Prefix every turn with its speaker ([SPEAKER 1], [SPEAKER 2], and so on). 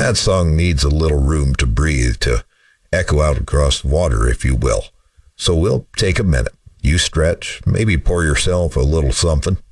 [SPEAKER 1] that song needs a little room to breathe, to echo out across the water, if you will. So we'll take a minute. You stretch, maybe pour yourself a little something.